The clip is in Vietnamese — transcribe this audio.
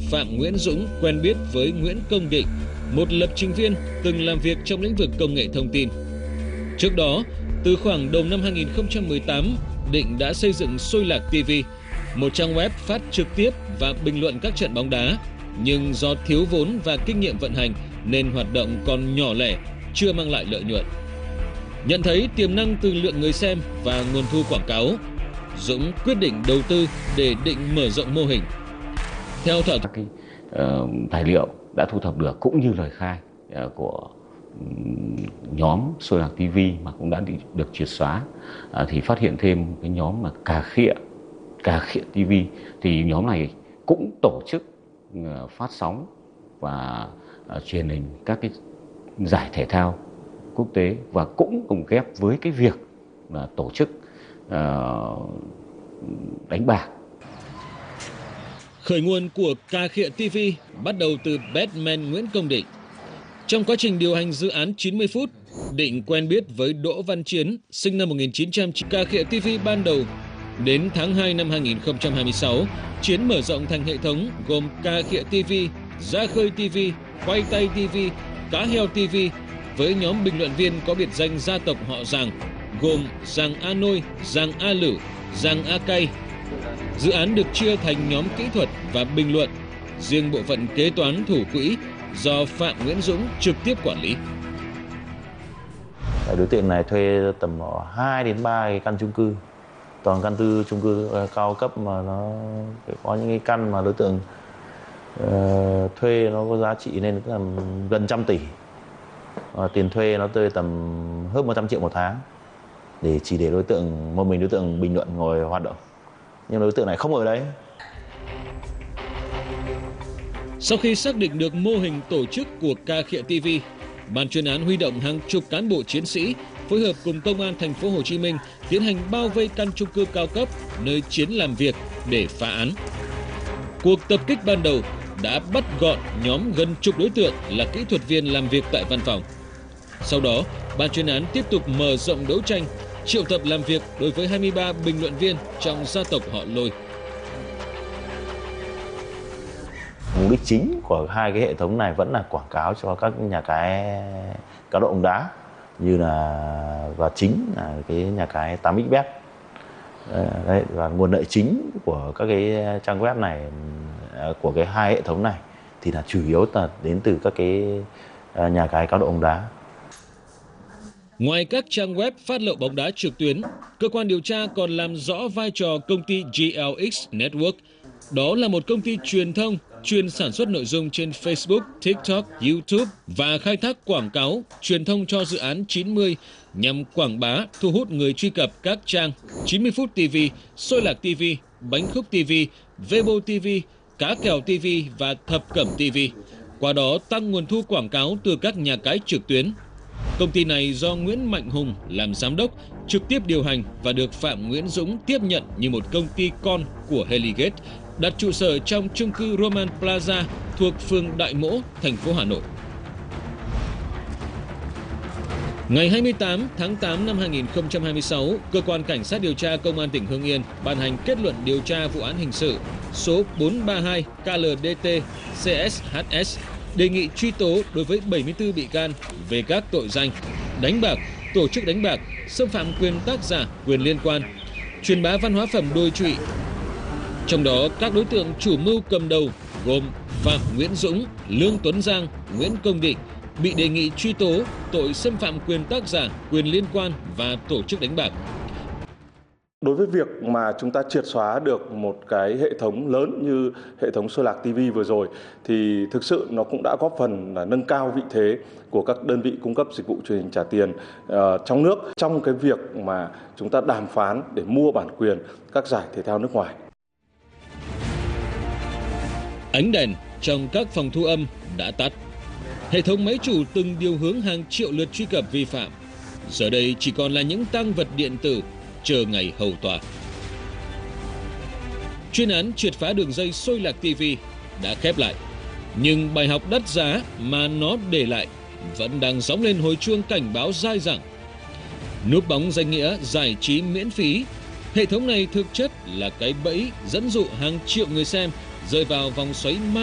Phạm Nguyễn Dũng quen biết với Nguyễn Công Định, một lập trình viên từng làm việc trong lĩnh vực công nghệ thông tin. Trước đó, từ khoảng đầu năm 2018, Định đã xây dựng Xôi Lạc TV, một trang web phát trực tiếp và bình luận các trận bóng đá, nhưng do thiếu vốn và kinh nghiệm vận hành nên hoạt động còn nhỏ lẻ, chưa mang lại lợi nhuận. Nhận thấy tiềm năng từ lượng người xem và nguồn thu quảng cáo, Dũng quyết định đầu tư để Định mở rộng mô hình. Theo thỏa thuận, tài liệu đã thu thập được cũng như lời khai của nhóm Xôi Lạc TV mà cũng đã được triệt xóa, thì phát hiện thêm cái nhóm mà Cà Khịa TV, thì nhóm này cũng tổ chức phát sóng và truyền hình các cái giải thể thao quốc tế và cũng cùng ghép với cái việc là tổ chức đánh bạc. Khởi nguồn của Cà Khịa TV bắt đầu từ Batman Nguyễn Công Định. Trong quá trình điều hành dự án 90 phút, Định quen biết với Đỗ Văn Chiến, sinh năm 1990. Cà Khịa TV ban đầu. Đến tháng 2 năm 2026, Chiến mở rộng thành hệ thống gồm Cà Khịa TV, Ra Khơi TV, Quay Tay TV, Cá Heo TV, với nhóm bình luận viên có biệt danh gia tộc họ Giàng, gồm Giàng A Nôi, Giàng A Lử, Giàng A Cay. Dự án được chia thành nhóm kỹ thuật và bình luận, riêng bộ phận kế toán thủ quỹ do Phạm Nguyễn Dũng trực tiếp quản lý. Đối tượng này thuê tầm 2 đến 3 cái căn chung cư, toàn căn chung cư cao cấp, mà nó có những cái căn mà đối tượng thuê nó có giá trị lên là gần 100 tỷ. Tiền thuê nó tới tầm hơn 100 triệu một tháng, chỉ để đối tượng bình luận ngồi hoạt động. Nhưng đối tượng này không ở đấy. Sau khi xác định được mô hình tổ chức của Cà Khịa TV, ban chuyên án huy động hàng chục cán bộ chiến sĩ phối hợp cùng công an thành phố Hồ Chí Minh tiến hành bao vây căn chung cư cao cấp nơi Chiến làm việc để phá án. Cuộc tập kích ban đầu đã bắt gọn nhóm gần chục đối tượng là kỹ thuật viên làm việc tại văn phòng. Sau đó, ban chuyên án tiếp tục mở rộng đấu tranh, triệu tập làm việc đối với 23 bình luận viên trong gia tộc họ Lôi. Mục đích chính của hai cái hệ thống này vẫn là quảng cáo cho các nhà cái cá độ bóng đá, như là và chính là cái nhà cái 8xBet. Đấy, và nguồn lợi chính của các cái trang web này, của cái hai hệ thống này, thì là chủ yếu là đến từ các cái nhà cái cá độ bóng đá. Ngoài các trang web phát lộ bóng đá trực tuyến, cơ quan điều tra còn làm rõ vai trò công ty GLX Network. Đó là một công ty truyền thông chuyên sản xuất nội dung trên Facebook, TikTok, YouTube và khai thác quảng cáo, truyền thông cho dự án 90 nhằm quảng bá, thu hút người truy cập các trang 90 phút TV, Xôi Lạc TV, Bánh Khúc TV, Weibo TV, Cá Kèo TV và Thập Cẩm TV. Qua đó tăng nguồn thu quảng cáo từ các nhà cái trực tuyến. Công ty này do Nguyễn Mạnh Hùng làm giám đốc, trực tiếp điều hành và được Phạm Nguyễn Dũng tiếp nhận như một công ty con của Helligate, đặt trụ sở trong chung cư Roman Plaza thuộc phường Đại Mỗ, thành phố Hà Nội. Ngày 28 tháng 8 năm 2026, Cơ quan Cảnh sát điều tra Công an tỉnh Hưng Yên ban hành kết luận điều tra vụ án hình sự số 432 KLDT CSHS, đề nghị truy tố đối với 74 bị can về các tội danh đánh bạc, tổ chức đánh bạc, xâm phạm quyền tác giả, quyền liên quan, truyền bá văn hóa phẩm đồi trụy. Trong đó, các đối tượng chủ mưu cầm đầu gồm Phạm Nguyễn Dũng, Lương Tuấn Giang, Nguyễn Công Định bị đề nghị truy tố tội xâm phạm quyền tác giả, quyền liên quan và tổ chức đánh bạc. Đối với việc mà chúng ta triệt xóa được một cái hệ thống lớn như hệ thống Xôi Lạc TV vừa rồi, thì thực sự nó cũng đã góp phần là nâng cao vị thế của các đơn vị cung cấp dịch vụ truyền hình trả tiền trong nước trong cái việc mà chúng ta đàm phán để mua bản quyền các giải thể thao nước ngoài. Ánh đèn trong các phòng thu âm đã tắt. Hệ thống máy chủ từng điều hướng hàng triệu lượt truy cập vi phạm, giờ đây chỉ còn là những tang vật điện tử chờ ngày hầu tòa. Chuyên án triệt phá đường dây Xôi Lạc TV đã khép lại, nhưng bài học đắt giá mà nó để lại vẫn đang gióng lên hồi chuông cảnh báo dai dẳng. Núp bóng danh nghĩa giải trí miễn phí, hệ thống này thực chất là cái bẫy dẫn dụ hàng triệu người xem rơi vào vòng xoáy ma